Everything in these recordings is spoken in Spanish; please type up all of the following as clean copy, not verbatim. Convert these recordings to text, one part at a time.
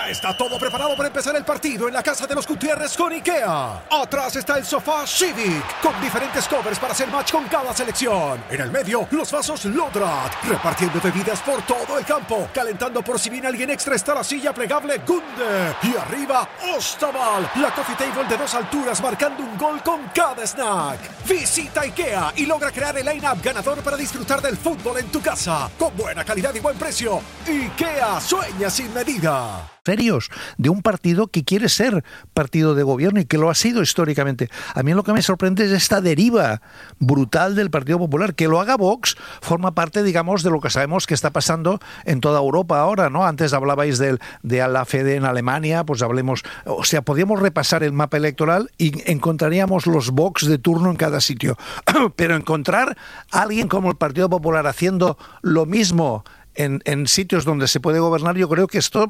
Ya está todo preparado para empezar el partido en la casa de los Gutiérrez con IKEA. Atrás está el sofá Civic, con diferentes covers para hacer match con cada selección. En el medio, los vasos Lodrat, repartiendo bebidas por todo el campo. Calentando por si viene alguien extra está la silla plegable Gunde. Y arriba, Ostaval, la coffee table de 2 alturas marcando un gol con cada snack. Visita IKEA y logra crear el line-up ganador para disfrutar del fútbol en tu casa. Con buena calidad y buen precio. IKEA sueña sin medida. Serios de un partido que quiere ser partido de gobierno y que lo ha sido históricamente. A mí lo que me sorprende es esta deriva brutal del Partido Popular. Que lo haga Vox forma parte, digamos, de lo que sabemos que está pasando en toda Europa ahora, ¿no? Antes hablabais de la FD en Alemania, pues hablemos, o sea, podíamos repasar el mapa electoral y encontraríamos los Vox de turno en cada sitio. Pero encontrar a alguien como el Partido Popular haciendo lo mismo en sitios donde se puede gobernar, yo creo que esto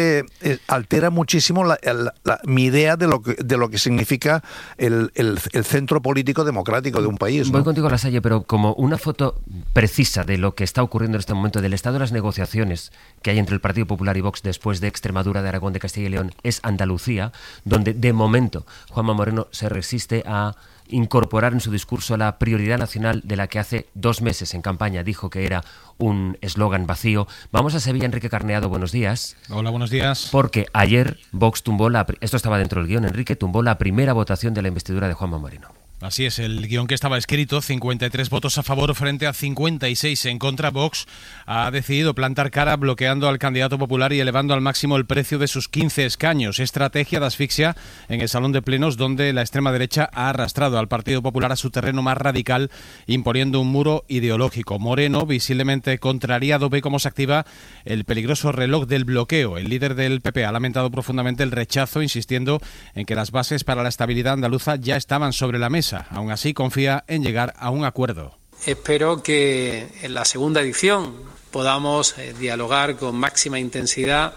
altera muchísimo mi idea de lo que significa el centro político democrático de un país, ¿no? Voy contigo, Lasalle, pero como una foto precisa de lo que está ocurriendo en este momento, del estado de las negociaciones que hay entre el Partido Popular y Vox después de Extremadura, de Aragón, de Castilla y León, es Andalucía, donde de momento Juanma Moreno se resiste a incorporar en su discurso la prioridad nacional de la que hace 2 meses en campaña dijo que era un eslogan vacío. Vamos a Sevilla. Enrique Carneado, buenos días. Hola, buenos días. Porque ayer Vox tumbó esto estaba dentro del guión, Enrique, tumbó la primera votación de la investidura de Juanma Moreno. Así es, el guión que estaba escrito, 53 votos a favor frente a 56 en contra. Vox ha decidido plantar cara bloqueando al candidato popular y elevando al máximo el precio de sus 15 escaños. Estrategia de asfixia en el salón de plenos, donde la extrema derecha ha arrastrado al Partido Popular a su terreno más radical, imponiendo un muro ideológico. Moreno, visiblemente contrariado, ve cómo se activa el peligroso reloj del bloqueo. El líder del PP ha lamentado profundamente el rechazo, insistiendo en que las bases para la estabilidad andaluza ya estaban sobre la mesa. Aún así, confía en llegar a un acuerdo. Espero que en la segunda edición podamos dialogar con máxima intensidad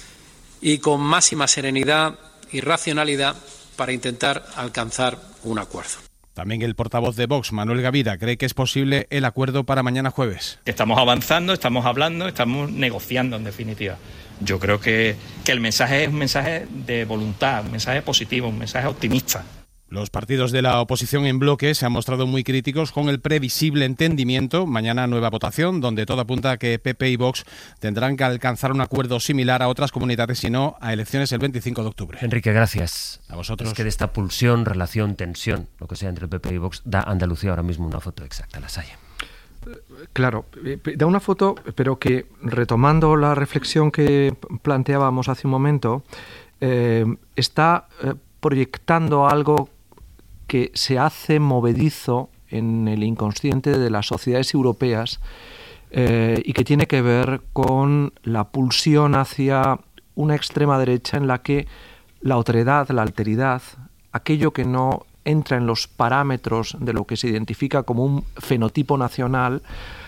y con máxima serenidad y racionalidad para intentar alcanzar un acuerdo. También el portavoz de Vox, Manuel Gavira, cree que es posible el acuerdo para mañana jueves. Estamos avanzando, estamos hablando, estamos negociando, en definitiva. Yo creo que el mensaje es un mensaje de voluntad, un mensaje positivo, un mensaje optimista. Los partidos de la oposición en bloque se han mostrado muy críticos con el previsible entendimiento. Mañana nueva votación, donde todo apunta a que PP y Vox tendrán que alcanzar un acuerdo similar a otras comunidades, si no a elecciones el 25 de octubre. Enrique, gracias. A vosotros. Es que de esta pulsión, relación, tensión, lo que sea entre el PP y Vox, da Andalucía ahora mismo una foto exacta. Lasalle. Claro, da una foto, pero que, retomando la reflexión que planteábamos hace un momento, está proyectando algo que se hace movedizo en el inconsciente de las sociedades europeas y que tiene que ver con la pulsión hacia una extrema derecha en la que la otredad, la alteridad, aquello que no entra en los parámetros de lo que se identifica como un fenotipo nacional,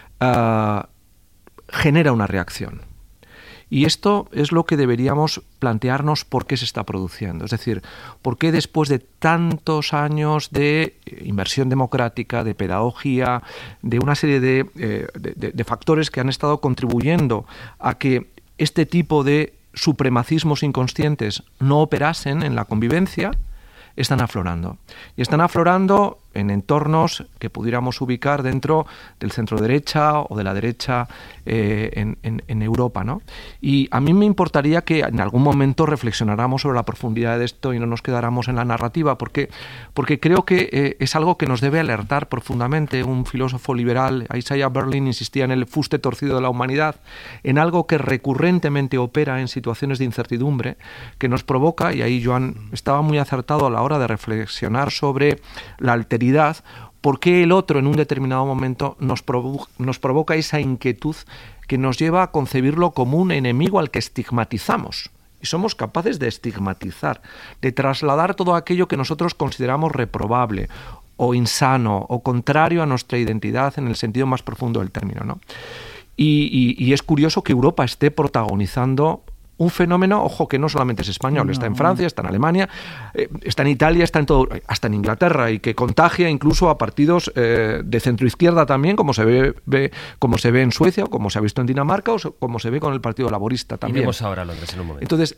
genera una reacción. Y esto es lo que deberíamos plantearnos por qué se está produciendo. Es decir, por qué después de tantos años de inversión democrática, de pedagogía, de una serie de factores que han estado contribuyendo a que este tipo de supremacismos inconscientes no operasen en la convivencia, están aflorando. Y están aflorando en entornos que pudiéramos ubicar dentro del centro derecha o de la derecha en Europa, ¿no? Y a mí me importaría que en algún momento reflexionáramos sobre la profundidad de esto y no nos quedáramos en la narrativa, porque creo que es algo que nos debe alertar profundamente. Un filósofo liberal, Isaiah Berlin, insistía en el fuste torcido de la humanidad, en algo que recurrentemente opera en situaciones de incertidumbre, que nos provoca, y ahí Joan estaba muy acertado a la hora de reflexionar sobre la alteridad, por qué el otro en un determinado momento nos provoca esa inquietud que nos lleva a concebirlo como un enemigo al que estigmatizamos. Y somos capaces de estigmatizar, de trasladar todo aquello que nosotros consideramos reprobable o insano o contrario a nuestra identidad en el sentido más profundo del término, ¿no? Y es curioso que Europa esté protagonizando un fenómeno, ojo, que no solamente es español, está en Francia, está en Alemania, está en Italia, está en todo, hasta en Inglaterra, y que contagia incluso a partidos de centroizquierda también, como se ve en Suecia, o como se ha visto en Dinamarca, o como se ve con el Partido Laborista también. Y vemos ahora Londres en un momento. Entonces,